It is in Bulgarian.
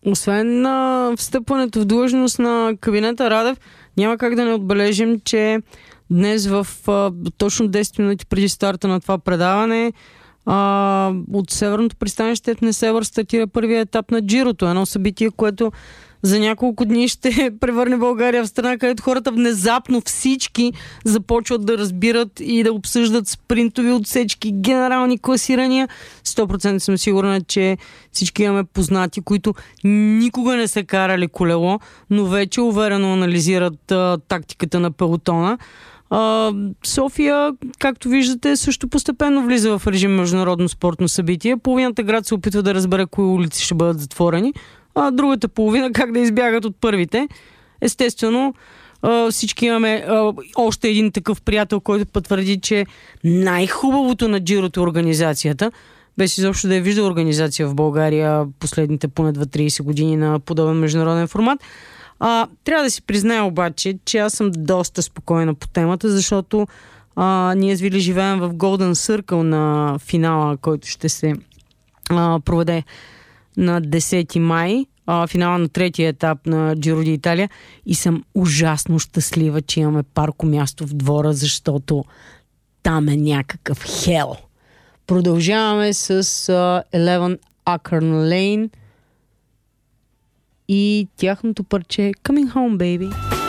освен на встъпването в длъжност на кабинета Радев, няма как да не отбележим, че днес в точно 10 минути преди старта на това предаване от Северното пристанище в Несебър стартира първия етап на Джирото. Едно събитие, което за няколко дни ще превърне България в страна, където хората внезапно всички започват да разбират и да обсъждат спринтови отсечки, генерални класирания. 100% съм сигурна, че всички имаме познати, които никога не са карали колело, но вече уверено анализират тактиката на пелотона. София, както виждате, също постепенно влиза в режим международно спортно събитие. Половината град се опитва да разбере кои улици ще бъдат затворени, а другата половина как да избягат от първите. Естествено, всички имаме още един такъв приятел, който потвърди, че най-хубавото на Джирото е организацията. Без изобщо да е виждал организация в България последните поне 30 години на подобен международен формат. Трябва да си призная обаче, че аз съм доста спокойна по темата, защото ние с Вили живеем в Golden Circle на финала, който ще се проведе на 10 май, финала на третия етап на Джиро ди Италия, и съм ужасно щастлива, че имаме парко място в двора, защото там е някакъв хел. Продължаваме с 11 Acorn Lane и тяхното парче Coming Home, Baby.